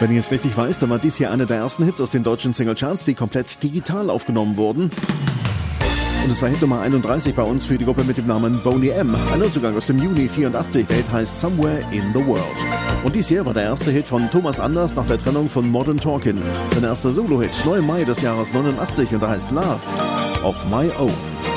Wenn ich es richtig weiß, dann war dies hier einer der ersten Hits aus den deutschen Singlecharts, die komplett digital aufgenommen wurden. Und es war Hit Nummer 31 bei uns für die Gruppe mit dem Namen Boney M. Ein Neuzugang aus dem Juni 84, der Hit heißt Somewhere in the World. Und dies hier war der erste Hit von Thomas Anders nach der Trennung von Modern Talking. Sein erster Solo-Hit, 9. Mai des Jahres 89 und der heißt Love of My Own.